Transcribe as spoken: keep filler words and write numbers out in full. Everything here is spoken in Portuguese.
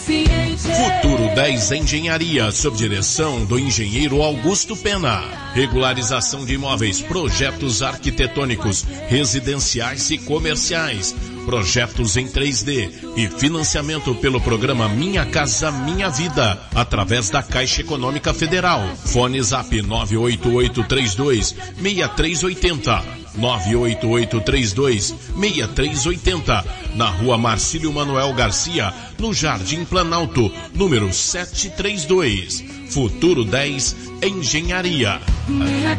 Futuro dez Engenharia, sob direção do engenheiro Augusto Pena. Regularização de imóveis, projetos arquitetônicos, residenciais e comerciais, projetos em três D e financiamento pelo programa Minha Casa Minha Vida, através da Caixa Econômica Federal. Fone Zap nove oito oito três dois seis três oito zero. nove oito oito três dois seis três oito zero, na Rua Marcílio Manuel Garcia, no Jardim Planalto, número setecentos e trinta e dois. Futuro dez Engenharia.